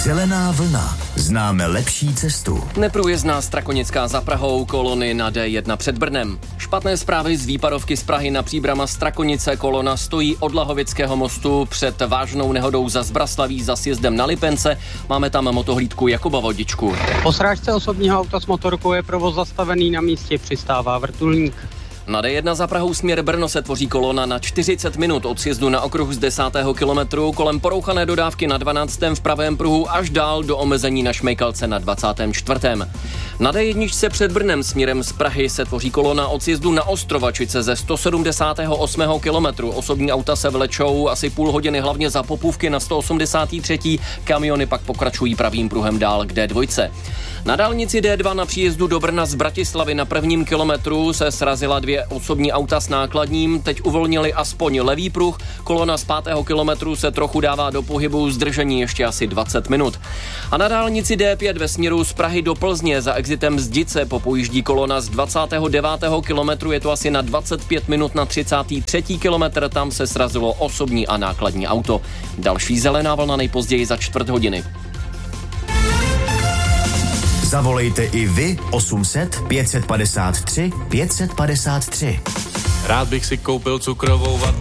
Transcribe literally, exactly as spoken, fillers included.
Zelená vlna. Známe lepší cestu. Neprůjezdná Strakonická za Prahou, kolony na D jedna před Brnem. Špatné zprávy z výpadovky z Prahy na Příbrama Strakonice, kolona stojí od Lahovického mostu před vážnou nehodou za Zbraslaví za sjezdem na Lipence. Máme tam motohlídku Jakuba Vodičku. Po srážce osobního auta s motorkou je provoz zastavený, na místě přistává vrtulník. Na D jedna za Prahou směr Brno se tvoří kolona na čtyřicet minut od sjezdu na okruh z desátého kilometru kolem porouchané dodávky na dvanáctém v pravém pruhu až dál do omezení na Šmejkalce na dvacátém čtvrtém Na D jedna před Brnem směrem z Prahy se tvoří kolona od sjezdu na Ostrovačice ze sto sedmdesátého osmého kilometru. Osobní auta se vlečou asi půl hodiny hlavně za Popůvky na sto osmdesátém třetím Kamiony pak pokračují pravým pruhem dál k D dva. Na dálnici D dva na příjezdu do Brna z Bratislavy na prvním kilometru se srazila dvě osobní auta s nákladním, teď uvolnili aspoň levý pruh, kolona z pátého kilometru se trochu dává do pohybu, zdržení ještě asi dvacet minut. A na dálnici D pět ve směru z Prahy do Plzně za exitem Zdice popojíždí kolona z dvacátého devátého kilometru, je to asi na dvacet pět minut na třicátý třetí kilometr, tam se srazilo osobní a nákladní auto. Další zelená vlna nejpozději za čtvrt hodiny. Zavolejte i vy osm set pět set padesát tři pět set padesát tři. Rád bych si koupil cukrovou vatu.